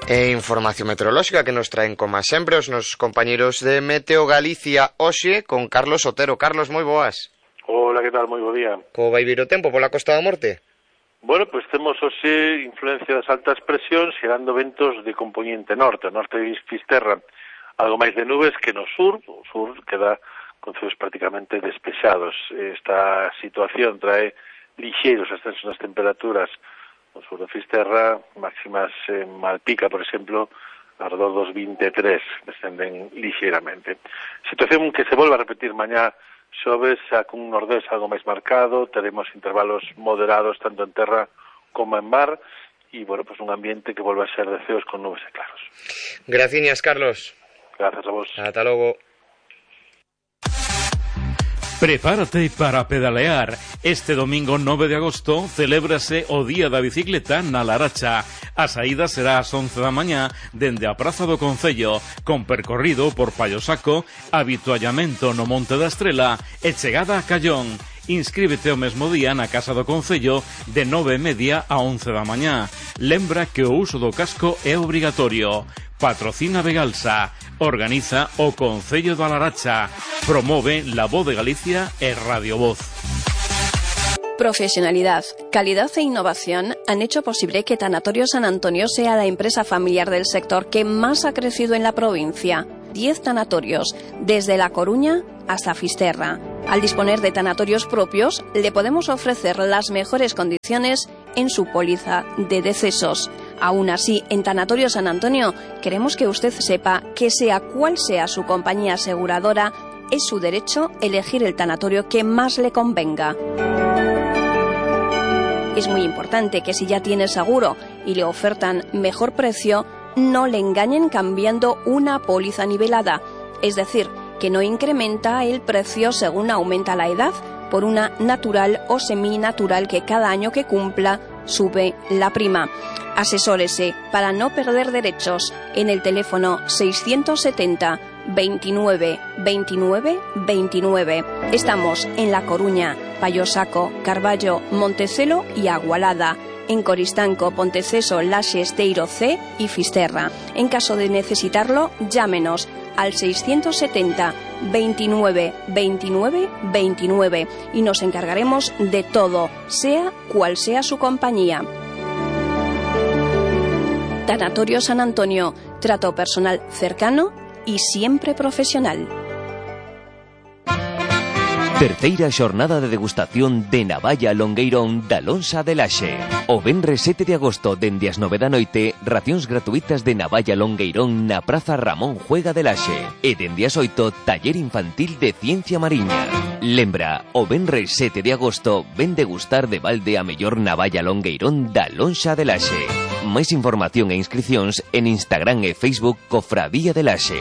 E información meteorolóxica que nos traen, como sempre, os nosos compañeiros de Meteo Galicia hoxe con Carlos Otero. Carlos, moi boas. Hola, que tal? Moi bo día. Como vai vir o tempo pola Costa da Morte? Bueno, pois temos hoxe influencia das altas presións xerando ventos de componente norte. O norte de Fisterra algo máis de nubes que no sur. O sur queda con cielos prácticamente despexados. Esta situación trae lixeiros ascensos nas temperaturas no sur de Fisterra, máximas en Malpica, por exemplo, alrededor dos 23, descenden lixeiramente. Situación que se volve a repetir mañá xoves, con un nordés algo máis marcado, teremos intervalos moderados tanto en terra como en mar, e, bueno, pues un ambiente que volve a ser de ceos con nubes e claros. Graciñas, Carlos. Gracias a vos. Ata logo. Prepárate para pedalear. Este domingo 9 de agosto celébrase o Día da Bicicleta na Laracha. A saída será ás 11 da mañá dende a Praza do Concello, con percorrido por Pallosaco, habituallamento no Monte da Estrela e chegada a Callón. Inscríbete o mesmo día na Casa do Concello de 9:30 a 11 da mañá. Lembra que o uso do casco é obrigatorio. Patrocina Vegalsa. Organiza o Concello da Laracha. Promove La Voz de Galicia e Radio Voz. Profesionalidad, calidad e innovación han hecho posible que Tanatorio San Antonio sea la empresa familiar del sector que más ha crecido en la provincia. 10 tanatorios, desde La Coruña hasta Fisterra. Al disponer de tanatorios propios, le podemos ofrecer las mejores condiciones en su póliza de decesos. Aún así, en Tanatorio San Antonio, queremos que usted sepa que sea cual sea su compañía aseguradora, es su derecho elegir el tanatorio que más le convenga. Es muy importante que si ya tiene seguro y le ofertan mejor precio, no le engañen cambiando una póliza nivelada, es decir, que no incrementa el precio según aumenta la edad por una natural o seminatural que cada año que cumpla sube la prima. Asesórese para no perder derechos en el teléfono 670 29 29 29. Estamos en La Coruña, Pallosaco, Carballo, Montecelo y Agualada. En Coristanco, Ponteceso, Laxe, Esteiro C y Fisterra. En caso de necesitarlo, llámenos al 670 29 29 29 y nos encargaremos de todo, sea cual sea su compañía. Tanatorio San Antonio, trato personal cercano y siempre profesional. Terceira xornada de degustación de navalla longueirón da Lonxa de Laxe. O venres 7 de agosto dende as 9 da noite, racións gratuitas de navalla longueirón na Praza Ramón Juega de Laxe. E dende as 8, taller infantil de ciencia mariña. Lembra, o venres 7 de agosto ven degustar de balde a mellor navalla longueirón da Lonxa de Laxe. Máis información e inscricións en Instagram e Facebook Cofradía de Laxe.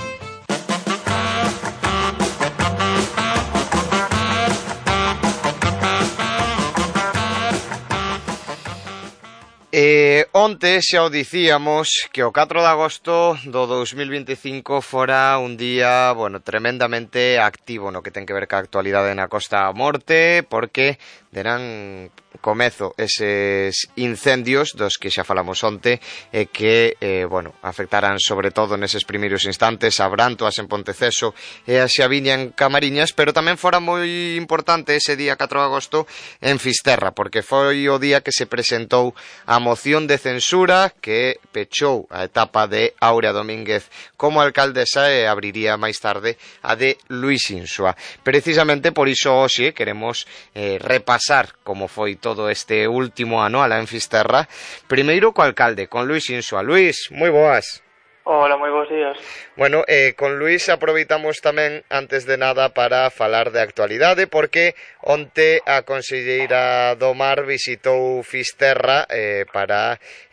Onte xa o dicíamos que o 4 de agosto do 2025 fora un día, bueno, tremendamente activo no que ten que ver ca actualidade na Costa da Morte, porque deran comezo eses incendios dos que xa falamos onte e que, bueno, afectarán sobre todo neses primeiros instantes a Brantoas en Ponteceso e a Xaviña en Camariñas, pero tamén fora moi importante ese día 4 de agosto en Fisterra, porque foi o día que se presentou a moción de censura que pechou a etapa de Áurea Domínguez como alcaldesa e abriría máis tarde a de Luís Insua. Precisamente por iso hoxe queremos repasar como foi todo este último ano alá en Fisterra. Primeiro co alcalde, con Luís Insua. Luís, moi boas. Hola, moi bons días. Bueno, con Luís aproveitamos tamén, antes de nada, para falar de actualidade, porque onte a conselleira do Mar visitou Fisterra para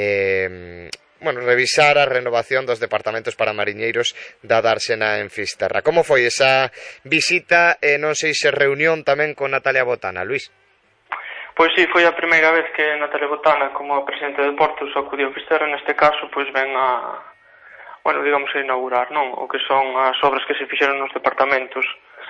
revisar a renovación dos departamentos para mariñeiros da Dársena en Fisterra. Como foi esa visita e non sei se reunión tamén con Natalia Botana, Luís? Pois sí, foi a primeira vez que Natalia Botana, como presidente de Portos, acudiu a Fisterra. Neste caso, pois ven a inaugurar, non? O que son as obras que se fixeron nos departamentos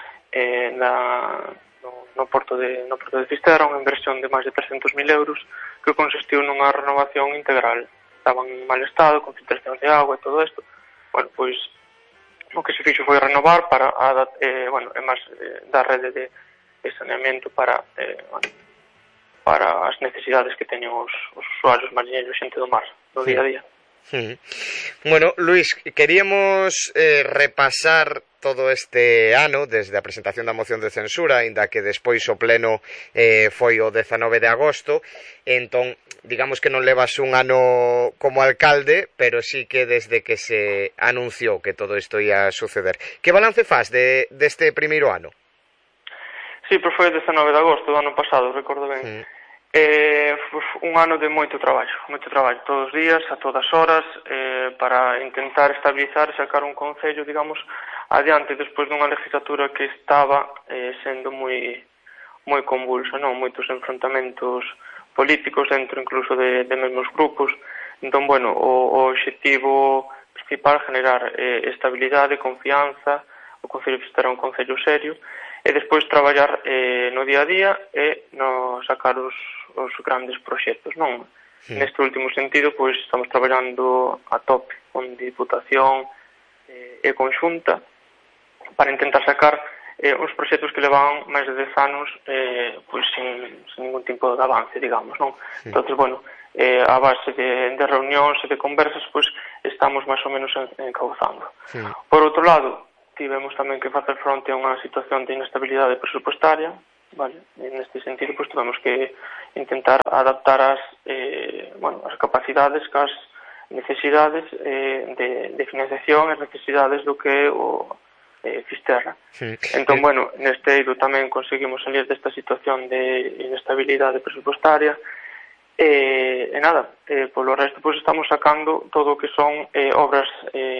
no porto de Fisterra, unha inversión de máis de 300.000 euros que consistiu nunha renovación integral estaban en mal estado, con filtracións de agua e todo isto. Bueno, pois o que se fixo foi renovar para dar rede de saneamento para as necesidades que teñen os usuarios mariñeiros, xente do mar, do día a día. Bueno, Luís, queríamos repasar todo este ano desde a presentación da moción de censura, aínda que despois o pleno foi o 19 de agosto. Entón, digamos que non levas un ano como alcalde, pero sí que desde que se anunciou que todo isto ia suceder. Que balance faz deste primeiro ano? Sí, pois foi o 19 de agosto do ano pasado, recordo ben. Un ano de moito traballo todos os días, a todas horas, para intentar estabilizar e sacar un concello, digamos, adiante despois dunha legislatura que estaba sendo moi convulsa, non? Moitos enfrontamentos políticos dentro incluso de mesmos grupos. Entón, bueno, o obxectivo principal generar estabilidade, confianza, o Concello de Fisterra é un concello serio, e despois traballar no día a día e no sacar os grandes proxectos, non? Neste último sentido, pois estamos traballando a tope con Diputación e Conxunta para intentar sacar uns proxectos que levan máis de 10 anos pois sin ningún tipo de avance, digamos, non? Entón, bueno, a base de reunións e de conversas, pois estamos máis ou menos encauzando. Por outro lado, tivemos tamén que facer fronte a unha situación de inestabilidade presupuestaria, vale? Neste sentido, pois tivemos que intentar adaptar as capacidades cas necesidades de financiación e necesidades do que é o Fisterra. Entón, bueno, neste eido tamén conseguimos salir desta situación de inestabilidade presupuestaria e nada, polo resto, pois estamos sacando todo o que son obras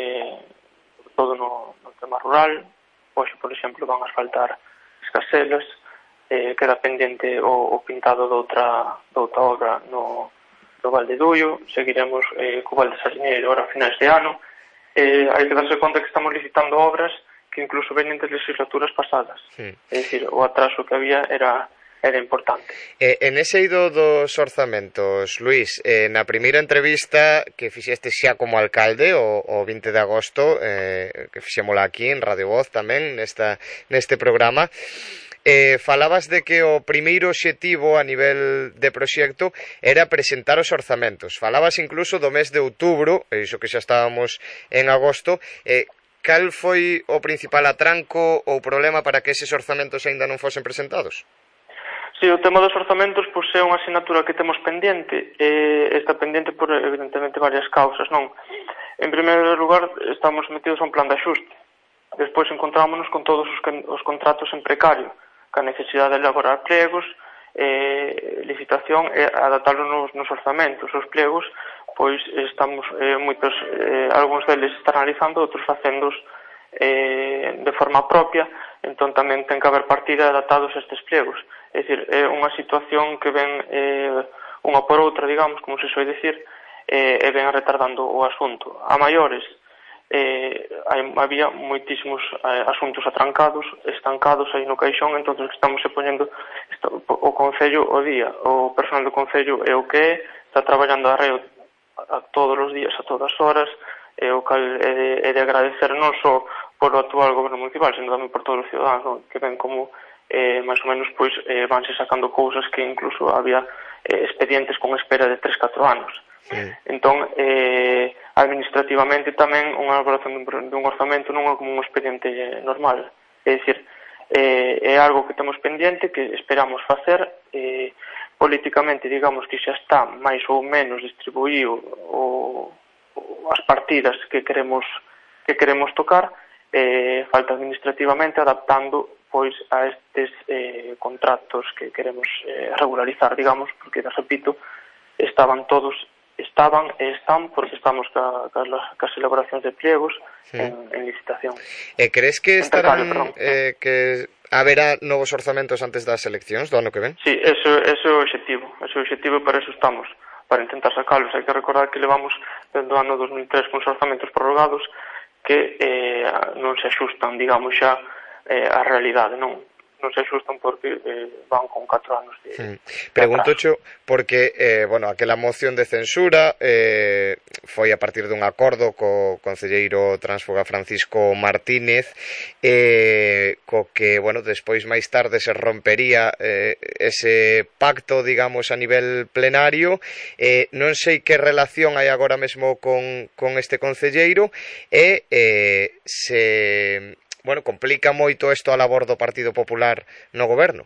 todo no tema rural. Hoxe, por exemplo, van a asfaltar Escaselas, queda pendente o pintado de outra obra no Val de Duio, seguiremos co Val de Saliñeiro ahora a finais de ano. Hai que darse conta que estamos licitando obras que incluso veñen de legislaturas pasadas. É dicir, o atraso que había era importante. En ese eido dos orzamentos, Luís, na primeira entrevista que fixeste xa como alcalde o 20 de agosto, que fixémola aquí en Radio Voz tamén, neste programa, falabas de que o primeiro obxectivo a nivel de proxecto era presentar os orzamentos. Falabas incluso do mes de outubro, iso que xa estábamos en agosto. Cal foi o principal atranco ou problema para que eses orzamentos aínda non fosen presentados? Sí, o tema dos orzamentos pois é unha asignatura que temos pendente, está pendente por evidentemente varias causas, non? En primeiro lugar, estamos metidos a un plan de axuste. Despois encontrámonos con todos os contratos en precario, ca necesidade de elaborar plegos, licitación e adaptarlos nos orzamentos. Os plegos, pois estamos algúns deles están analizando, outros facéndoos de forma propia, entón tamén ten que haber partida adaptados a estes plegos. É dicir, é unha situación que ven unha por outra, digamos, como se soe dicir, e ven retardando o asunto. A maiores, había moitísimos asuntos atrancados, estancados aí no caixón, entón estamos poñendo o Concello o día. O personal do Concello é o que é, está traballando arreo a todos os días, a todas horas, o cal é de agradecer non só polo actual goberno municipal, sino tamén por todos os ciudadanos, que ven como máis ou menos pois vanse sacando cousas que incluso había expedientes con espera de 3-4 anos. Entón, administrativamente tamén unha elaboración dun orzamento non é como un expediente normal. É dicir, é algo que temos pendiente, que esperamos facer. Políticamente, digamos que xa está máis ou menos distribuído as partidas que queremos tocar. Falta administrativamente adaptando pois a estes contratos que queremos regularizar, digamos, porque, repito, están porque estamos cas elaboracións de pliegos en licitación. Crees que estarán que haberá novos orzamentos antes das eleccións do ano que ven? Sí, ese é o obxectivo, e para eso estamos, para intentar sacalos. Hai que recordar que levamos desde o ano 2003 con os orzamentos prorrogados que non se axustan, digamos, xa a realidade, non? non se axustan porque van con 4 anos de Preguntocho porque, bueno, aquela moción de censura foi a partir dun acordo co concelleiro transfuga Francisco Martínez, co que, bueno, despois máis tarde se rompería ese pacto, digamos, a nivel plenario. Non sei que relación hai agora mesmo con este concelleiro e se... Bueno, complica moito isto a labor do Partido Popular no goberno.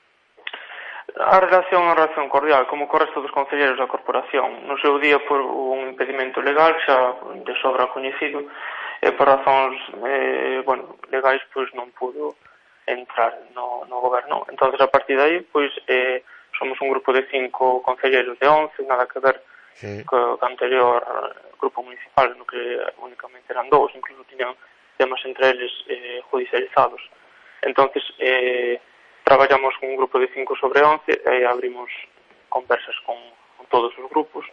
A relación é unha relación cordial, como co resto dos concelleiros da corporación. No seu día, por un impedimento legal, xa de sobra coñecido, e por razóns legais, pois non pudo entrar no goberno. Entonces, a partir de aí, pois, somos un grupo de 5 concelleiros de 11, nada que ver co anterior grupo municipal, no que únicamente eran 2, incluso tiñan temas entre eles judicializados. Entonces, traballamos con un grupo de 5 sobre 11 e abrimos conversas con todos os grupos.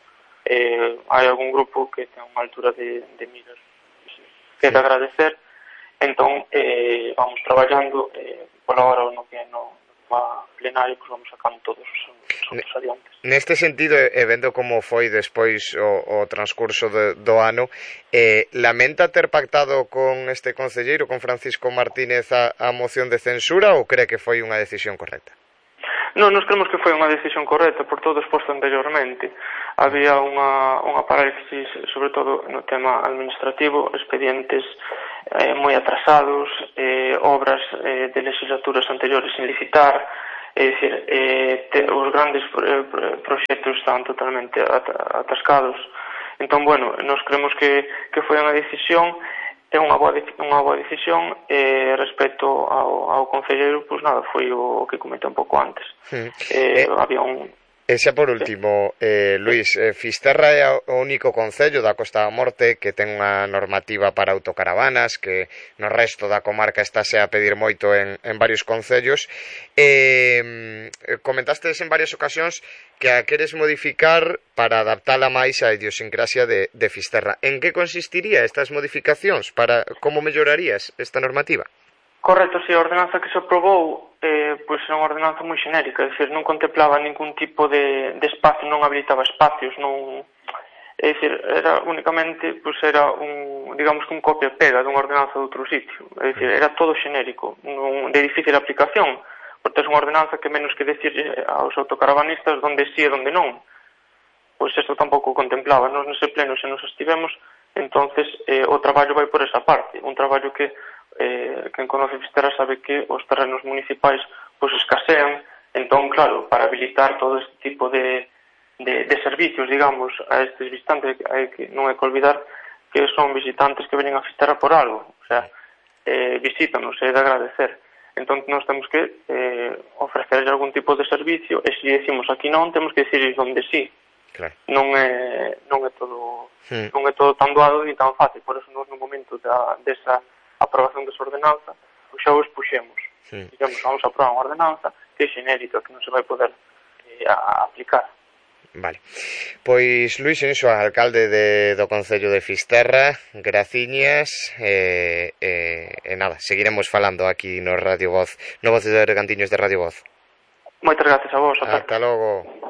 Hai algún grupo que ten unha altura de miras que de agradecer, entón vamos traballando pola hora no que no plenario, pues vamos sacando todos os outros adiantes. Neste sentido, vendo como foi despois o transcurso do ano, lamenta ter pactado con este concelleiro, con Francisco Martínez, a moción de censura, ou cree que foi unha decisión correcta? Non, nos creemos que foi unha decisión correcta por todo exposto anteriormente. Había unha parálisis, sobre todo no tema administrativo, expedientes moi atrasados, obras de legislaturas anteriores sin licitar, é dicir, os grandes proxectos estaban totalmente atascados. Entón, bueno, nos creemos que foi unha decisión, é unha boa decisión, respecto ao concelleiro, pois nada, foi o que comentei un pouco antes. Había un... E xa por último, Luís, Fisterra é o único concello da Costa da Morte que ten unha normativa para autocaravanas, que no resto da comarca estáse a pedir moito en varios concellos. Comentastes en varias ocasións que a queres modificar para adaptala máis á idiosincrasia de Fisterra. En que consistiría estas modificacións? Como mellorarías esta normativa? Correcto, si a ordenanza que se aprobou pois era unha ordenanza moi xenérica, é dicir, non contemplaba ningún tipo de espacio, non habilitaba espacios, non... É dicir, era únicamente, pois era digamos que un copia-pega dunha ordenanza de outro sitio, é dicir, era todo xenérico, de difícil aplicación, porque é unha ordenanza que menos que decir aos autocaravanistas onde sí e onde non, pois isto tampouco contemplaba. Nos nese pleno se nos estivemos, entonces o traballo vai por esa parte, un traballo que quen conoce Fisterra sabe que os terrenos municipais pois escasean, entón, claro, para habilitar todo este tipo de servicios, digamos, a estes visitantes, non hai que olvidar que son visitantes que veñen a Fisterra por algo, o sea, visítanos, é de agradecer. Entón, nós temos que ofrecerles algún tipo de servicio, e se decimos aquí non, temos que decirles onde sí. Claro. Non é todo tan doado ni tan fácil, por eso nós no momento desa aprobación desa ordenanza, pois xa o expuxemos. Digamos, vamos a aprobar unha ordenanza que é xenérica, que non se vai poder aplicar. Vale. Pois Luís Enxo, alcalde do Concello de Fisterra, graciñas, e nada, seguiremos falando aquí no Radio Voz, no Voz de Regantiños de Radio Voz. Moitas gracias a vos. Ata logo.